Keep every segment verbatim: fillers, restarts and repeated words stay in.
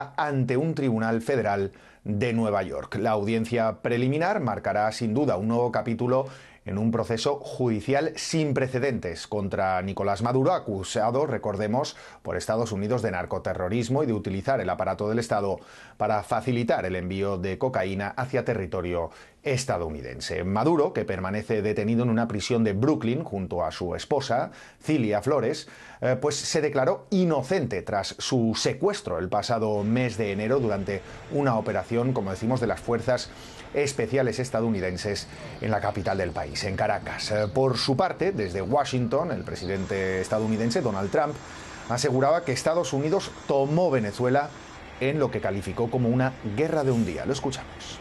ante un tribunal federal de Nueva York. La audiencia preliminar marcará sin duda un nuevo capítulo en un proceso judicial sin precedentes contra Nicolás Maduro, acusado, recordemos, por Estados Unidos de narcoterrorismo y de utilizar el aparato del Estado para facilitar el envío de cocaína hacia territorio estadounidense. Maduro, que permanece detenido en una prisión de Brooklyn junto a su esposa, Cilia Flores, eh, pues se declaró inocente tras su secuestro el pasado mes de enero durante una operación, como decimos, de las fuerzas especiales estadounidenses en la capital del país, en Caracas. Por su parte, desde Washington, el presidente estadounidense Donald Trump aseguraba que Estados Unidos tomó Venezuela en lo que calificó como una guerra de un día. Lo escuchamos.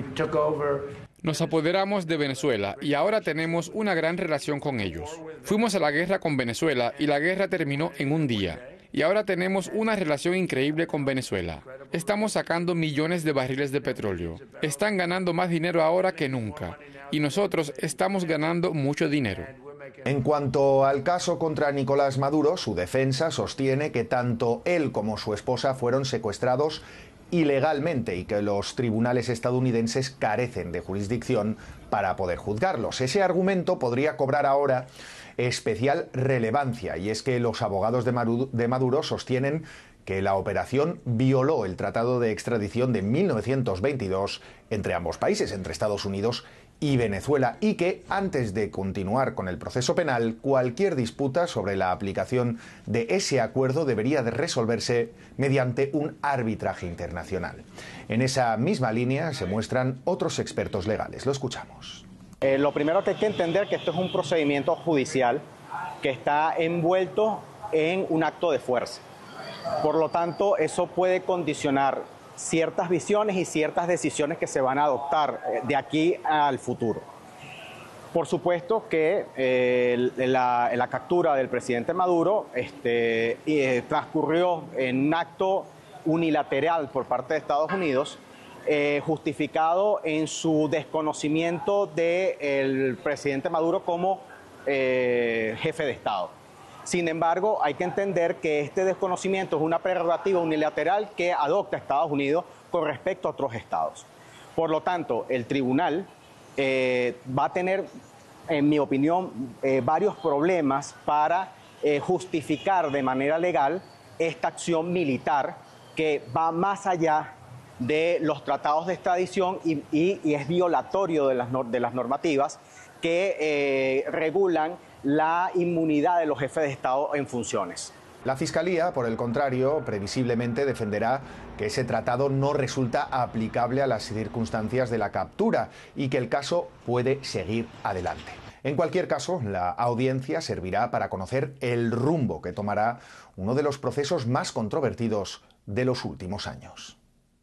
Nos apoderamos de Venezuela y ahora tenemos una gran relación con ellos. Fuimos a la guerra con Venezuela y la guerra terminó en un día. Y ahora tenemos una relación increíble con Venezuela. Estamos sacando millones de barriles de petróleo. Están ganando más dinero ahora que nunca. Y nosotros estamos ganando mucho dinero. En cuanto al caso contra Nicolás Maduro, su defensa sostiene que tanto él como su esposa fueron secuestrados ilegalmente y que los tribunales estadounidenses carecen de jurisdicción para poder juzgarlos. Ese argumento podría cobrar ahora especial relevancia, y es que los abogados de Maduro, de Maduro sostienen que la operación violó el tratado de extradición de mil novecientos veintidós entre ambos países, entre Estados Unidos y Venezuela, y que antes de continuar con el proceso penal, cualquier disputa sobre la aplicación de ese acuerdo debería de resolverse mediante un arbitraje internacional. En esa misma línea se muestran otros expertos legales. Lo escuchamos. Eh, lo primero que hay que entender es que esto es un procedimiento judicial que está envuelto en un acto de fuerza. Por lo tanto, eso puede condicionar ciertas visiones y ciertas decisiones que se van a adoptar de aquí al futuro. Por supuesto que eh, la, la captura del presidente Maduro este, eh, transcurrió en un acto unilateral por parte de Estados Unidos, eh, justificado en su desconocimiento del presidente Maduro como eh, jefe de Estado. Sin embargo, hay que entender que este desconocimiento es una prerrogativa unilateral que adopta Estados Unidos con respecto a otros estados. Por lo tanto, el tribunal eh, va a tener, en mi opinión, eh, varios problemas para eh, justificar de manera legal esta acción militar que va más allá de los tratados de extradición y, y, y es violatorio de las, de las normativas que eh, regulan la inmunidad de los jefes de Estado en funciones. La Fiscalía, por el contrario, previsiblemente defenderá que ese tratado no resulta aplicable a las circunstancias de la captura y que el caso puede seguir adelante. En cualquier caso, la audiencia servirá para conocer el rumbo que tomará uno de los procesos más controvertidos de los últimos años.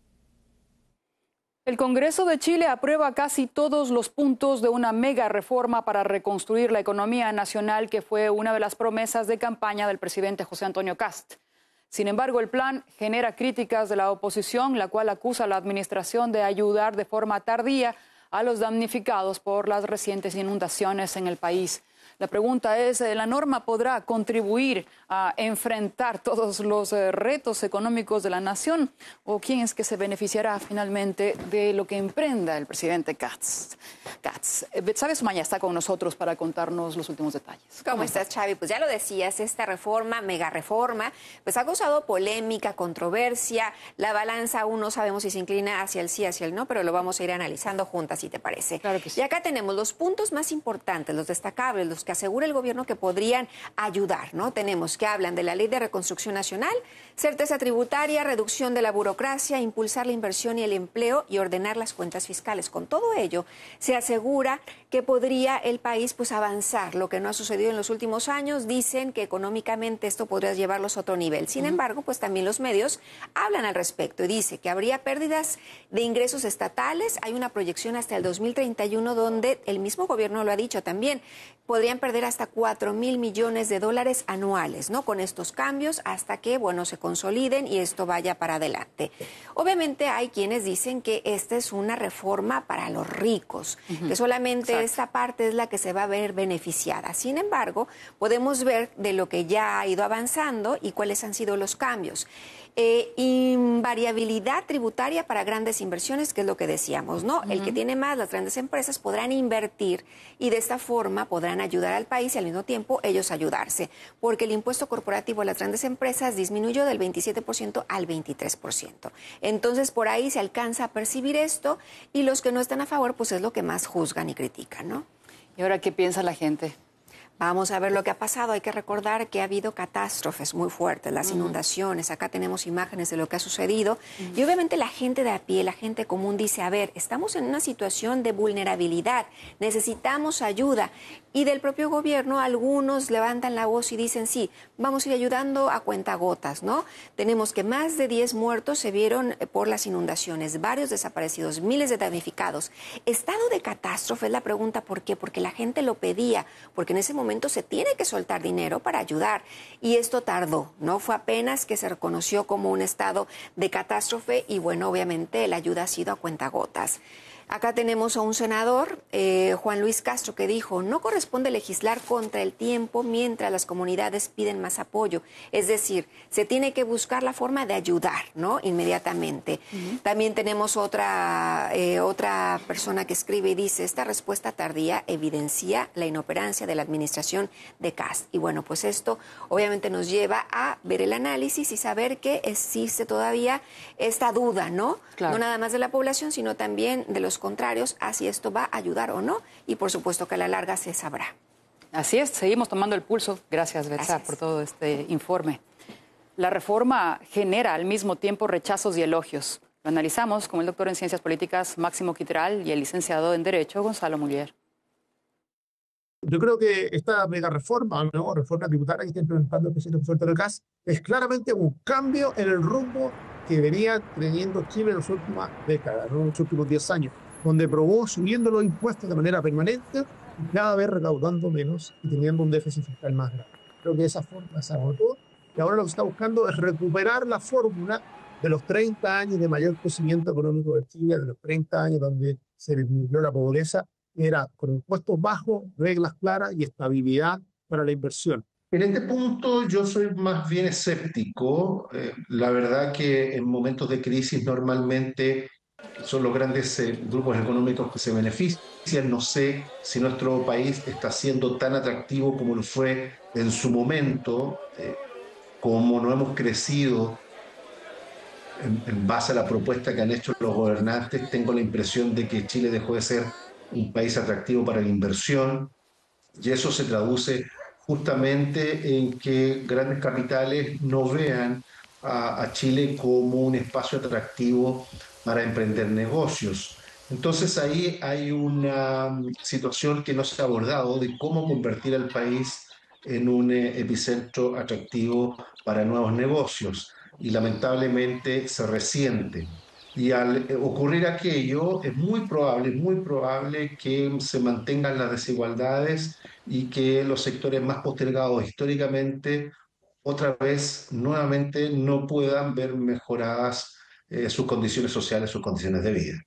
El Congreso de Chile aprueba casi todos los puntos de una mega reforma para reconstruir la economía nacional, que fue una de las promesas de campaña del presidente José Antonio Kast. Sin embargo, el plan genera críticas de la oposición, la cual acusa a la administración de ayudar de forma tardía a los damnificados por las recientes inundaciones en el país. La pregunta es, ¿la norma podrá contribuir a enfrentar todos los eh, retos económicos de la nación? ¿O quién es que se beneficiará finalmente de lo que emprenda el presidente Kast? Kast. Betsabe Somaña está con nosotros para contarnos los últimos detalles. ¿Cómo, ¿Cómo estás, Xavi? Pues ya lo decías, esta reforma, mega reforma, pues ha causado polémica, controversia. La balanza aún no sabemos si se inclina hacia el sí, hacia el no, pero lo vamos a ir analizando juntas, si te parece. Claro que sí. Y acá tenemos los puntos más importantes, los destacables, los que asegura el gobierno que podrían ayudar, ¿no? Tenemos que hablan de la Ley de Reconstrucción Nacional, certeza tributaria, reducción de la burocracia, impulsar la inversión y el empleo y ordenar las cuentas fiscales. Con todo ello, se asegura que podría el país pues avanzar, lo que no ha sucedido en los últimos años. Dicen que económicamente esto podría llevarlos a otro nivel. Sin uh-huh. embargo, pues también los medios hablan al respecto y dice que habría pérdidas de ingresos estatales. Hay una proyección hasta el dos mil treinta y uno donde el mismo gobierno lo ha dicho también, podrían perder hasta cuatro mil millones de dólares anuales, ¿no? Con estos cambios hasta que, bueno, se consoliden y esto vaya para adelante. Obviamente hay quienes dicen que esta es una reforma para los ricos, uh-huh. que solamente Exacto. esta parte es la que se va a ver beneficiada. Sin embargo, podemos ver de lo que ya ha ido avanzando y cuáles han sido los cambios. eh, invariabilidad tributaria para grandes inversiones, que es lo que decíamos, ¿no? Uh-huh. El que tiene más, las grandes empresas, podrán invertir y de esta forma podrán ayudar al país y al mismo tiempo ellos ayudarse, porque el impuesto corporativo a las grandes empresas disminuyó del veintisiete por ciento al veintitrés por ciento. Entonces, por ahí se alcanza a percibir esto y los que no están a favor, pues es lo que más juzgan y critican, ¿no? ¿Y ahora qué piensa la gente? Vamos a ver lo que ha pasado. Hay que recordar que ha habido catástrofes muy fuertes, las inundaciones. Acá tenemos imágenes de lo que ha sucedido. Uh-huh. Y obviamente la gente de a pie, la gente común dice, a ver, estamos en una situación de vulnerabilidad, necesitamos ayuda. Y del propio gobierno, algunos levantan la voz y dicen, sí, vamos a ir ayudando a cuentagotas, ¿no? Tenemos que más de diez muertos se vieron por las inundaciones, varios desaparecidos, miles de damnificados. Estado de catástrofe es la pregunta, ¿por qué? Porque la gente lo pedía, porque en ese momento se tiene que soltar dinero para ayudar. Y esto tardó, ¿no? Fue apenas que se reconoció como un estado de catástrofe y, bueno, obviamente la ayuda ha sido a cuentagotas. Acá tenemos a un senador, eh, Juan Luis Castro, que dijo, no corresponde legislar contra el tiempo mientras las comunidades piden más apoyo. Es decir, se tiene que buscar la forma de ayudar, ¿no? Inmediatamente. Uh-huh. También tenemos otra, eh, otra persona que escribe y dice, esta respuesta tardía evidencia la inoperancia de la administración de Kast. Y bueno, pues esto obviamente nos lleva a ver el análisis y saber que existe todavía esta duda, ¿no? Claro. No nada más de la población, sino también de los contrarios a si esto va a ayudar o no, y por supuesto que a la larga se sabrá. Así es, seguimos tomando el pulso. Gracias, Betsa, por todo este informe. La reforma genera al mismo tiempo rechazos y elogios. Lo analizamos con el doctor en Ciencias Políticas Máximo Quitral y el licenciado en Derecho Gonzalo Mulier. Yo creo que esta mega reforma, ¿no? reforma tributaria que está implementando el presidente José Antonio Kast es claramente un cambio en el rumbo que venía teniendo Chile en las últimas décadas, ¿no? En los últimos diez años, donde probó subiendo los impuestos de manera permanente y cada vez recaudando menos y teniendo un déficit fiscal más grande. Creo que esa forma se agotó y ahora lo que se está buscando es recuperar la fórmula de los treinta años de mayor crecimiento económico de Chile, de los treinta años donde se disminuyó la pobreza, era con impuestos bajos, reglas claras y estabilidad para la inversión. En este punto yo soy más bien escéptico. Eh, la verdad que en momentos de crisis normalmente son los grandes eh, grupos económicos que se benefician. No sé si nuestro país está siendo tan atractivo como lo fue en su momento, eh, como no hemos crecido en, en base a la propuesta que han hecho los gobernantes. Tengo la impresión de que Chile dejó de ser un país atractivo para la inversión y eso se traduce justamente en que grandes capitales no vean a, a Chile como un espacio atractivo para emprender negocios. Entonces ahí hay una situación que no se ha abordado de cómo convertir al país en un eh, epicentro atractivo para nuevos negocios y lamentablemente se resiente. Y al ocurrir aquello, es muy probable, muy probable que se mantengan las desigualdades y que los sectores más postergados históricamente, otra vez, nuevamente, no puedan ver mejoradas eh, sus condiciones sociales, sus condiciones de vida.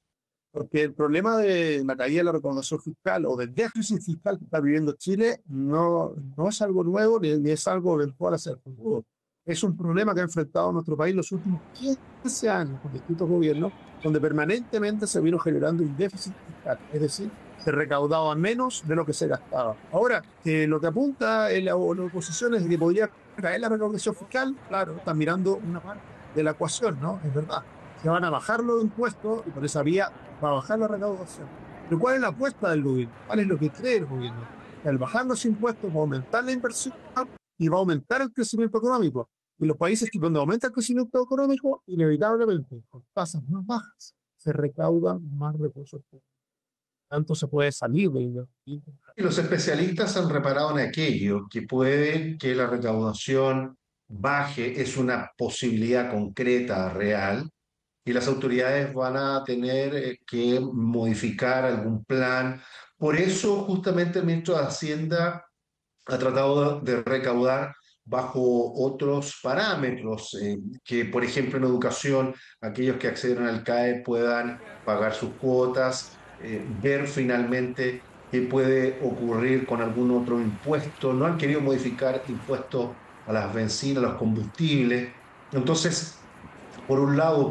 Porque el problema de la caída de la recaudación fiscal o del déficit fiscal que está viviendo Chile no, no es algo nuevo ni, ni es algo eventual a ser futuro. Es un problema que ha enfrentado nuestro país los últimos quince años con distintos gobiernos, donde permanentemente se vino generando un déficit fiscal, es decir, se recaudaba menos de lo que se gastaba. Ahora, eh, lo que apunta en la, la oposición es que podría caer la recaudación fiscal. Claro, están mirando una parte de la ecuación, ¿no? Es verdad. Se van a bajar los impuestos y por esa vía va a bajar la recaudación. Pero ¿cuál es la apuesta del gobierno? ¿Cuál es lo que cree el gobierno? Que al bajar los impuestos va a aumentar la inversión y va a aumentar el crecimiento económico. Y los países que donde aumenta el crecimiento económico, inevitablemente, con tasas más bajas, se recaudan más recursos públicos. Tanto se puede salir de ello. Y los especialistas han reparado en aquello, que puede que la recaudación baje, es una posibilidad concreta, real, y las autoridades van a tener que modificar algún plan. Por eso, justamente, el ministro de Hacienda ha tratado de recaudar bajo otros parámetros, eh, que por ejemplo en educación aquellos que acceden al C A E puedan pagar sus cuotas, eh, ver finalmente qué puede ocurrir con algún otro impuesto. No han querido modificar impuestos a las bencinas, a los combustibles, Entonces, por un lado,